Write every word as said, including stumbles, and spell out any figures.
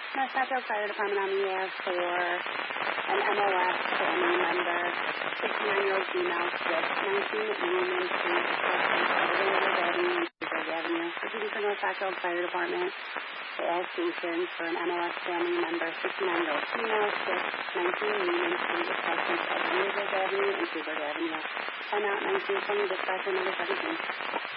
North Satchel Fire Department on the air for an M O S family member, sixty-nine-year-old female, sick, nineteen Union Street, Elizabeth Avenue, and Pittsburgh Avenue. Repeating for North Satchel Fire Department for all stations for an M O S family member, sixty-nine-year-old female, sick, nineteen Union Street, Elizabeth Avenue, and Pittsburgh Avenue. ten out nineteen twenty, dispatcher number seventeen.